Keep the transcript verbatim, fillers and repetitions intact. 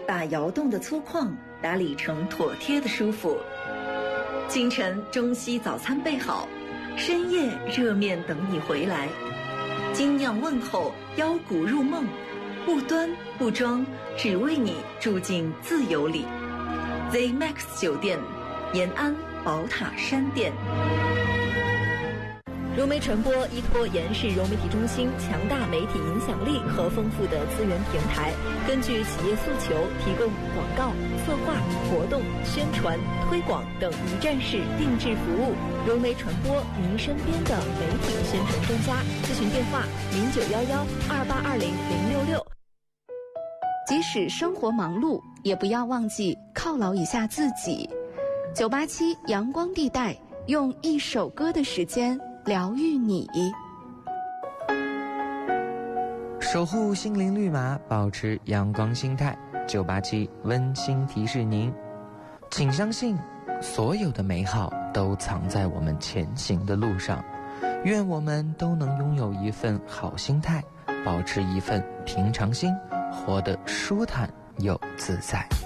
把摇动的粗犷打理成妥帖的舒服。清晨中西早餐备好，深夜热面等你回来。精酿问候，腰鼓入梦，不端不装，只为你住进自由里。Z Max 酒店，延安宝塔山店。融媒传播依托延世融媒体中心强大媒体影响力和丰富的资源平台，根据企业诉求提供广告、策划、活动、宣传、推广等一站式定制服务。融媒传播，您身边的媒体宣传专家。咨询电话：零九幺幺二八二零零六六。 即使生活忙碌，也不要忘记犒劳一下自己。九八七阳光地带，用一首歌的时间疗愈你， 守护心灵绿码，保持阳光心态。九八七温馨提示您，请相信，所有的美好都藏在我们前行的路上。愿我们都能拥有一份好心态，保持一份平常心，活得舒坦又自在。